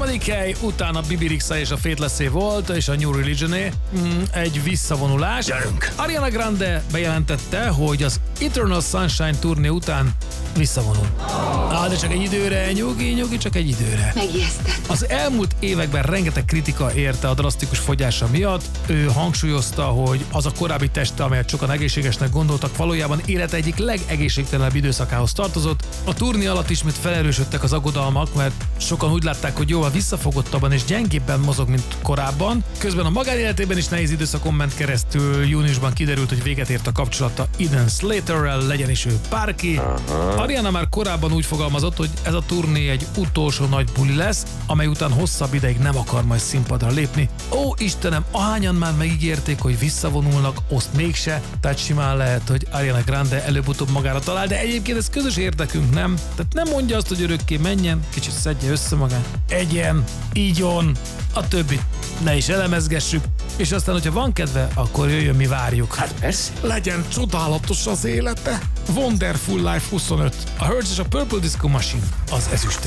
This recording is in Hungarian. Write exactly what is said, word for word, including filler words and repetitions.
Johnny Kay, utána Bibi Rexha és a Faithlessé volt, és a New Religioné. Mm, egy visszavonulás. Gyerünk! Ariana Grande bejelentette, hogy az Eternal Sunshine turné után visszavonul. Ah, de csak egy időre, nyugi, nyugi, csak egy időre. Megijesztett. Az elmúlt években rengeteg kritika érte a drasztikus fogyása miatt. Ő hangsúlyozta, hogy az a korábbi teste, amelyet sokan egészségesnek gondoltak, valójában élete egyik legegészségtelenebb időszakához tartozott. A turné alatt ismét felerősödtek az aggodalmak, mert sokan úgy látták, hogy jóval visszafogottabban és gyengébben mozog, mint korábban. Közben a magánéletében is nehéz időszakon ment keresztül. Júniusban kiderült, hogy véget ért a kapcsolata Eden Slaterrel, legyen is ő bárki. Ariana már korábban úgy fogalmazott, hogy ez a turné egy utolsó nagy buli lesz, amely után hosszabb ideig nem akar majd színpadra lépni. Ó, Istenem, ahányan már megígérték, hogy visszavonulnak, azt mégse, tehát simán lehet, hogy Ariana Grande előbb-utóbb magára talál, de egyébként ez közös érdekünk, nem? Tehát nem mondja azt, hogy örökké menjen, kicsit szedje össze magát, egyen, ígyon, a többit ne is elemezgessük, és aztán, hogyha van kedve, akkor jöjjön, mi várjuk. Hát persze. Legyen csodálatos az élete. Wonderful Life huszonöt. A Hurts és a Purple Disco Machine az ezüsté.